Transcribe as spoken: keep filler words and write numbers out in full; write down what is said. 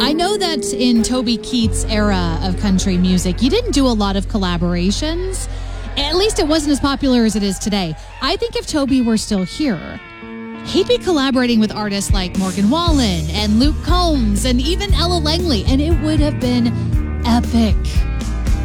I know that in Toby Keith's era of country music, you didn't do a lot of collaborations. At least it wasn't as popular as it is today. I think if Toby were still here, he'd be collaborating with artists like Morgan Wallen and Luke Combs and even Ella Langley, and it would have been epic.